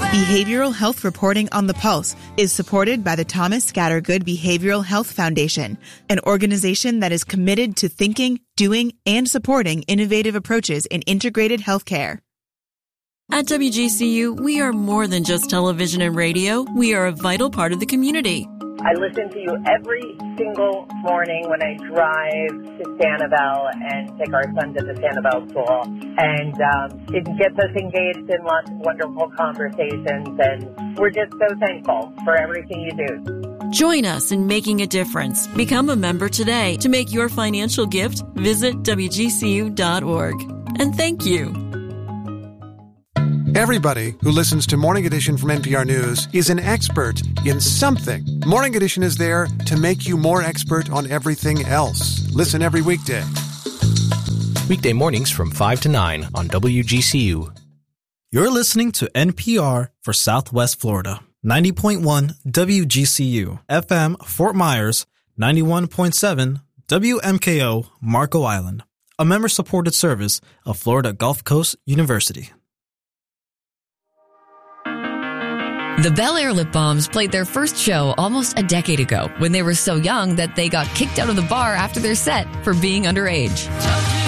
Behavioral Health Reporting on the Pulse is supported by the Thomas Scattergood Behavioral Health Foundation, an organization that is committed to thinking, doing, and supporting innovative approaches in integrated healthcare. At WGCU, we are more than just television and radio. We are a vital part of the community. I listen to you every single morning when I drive to Sanibel and take our son to the Sanibel school. And it gets us engaged in lots of wonderful conversations. And we're just so thankful for everything you do. Join us in making a difference. Become a member today. To make your financial gift, visit WGCU.org. And thank you. Everybody who listens to Morning Edition from NPR News is an expert in something. Morning Edition is there to make you more expert on everything else. Listen every weekday. Weekday mornings from 5 to 9 on WGCU. You're listening to NPR for Southwest Florida. 90.1 WGCU, FM Fort Myers, 91.7 WMKO Marco Island, a member-supported service of Florida Gulf Coast University. The Bel Air Lip Balms played their first show almost a decade ago when they were so young that they got kicked out of the bar after their set for being underage.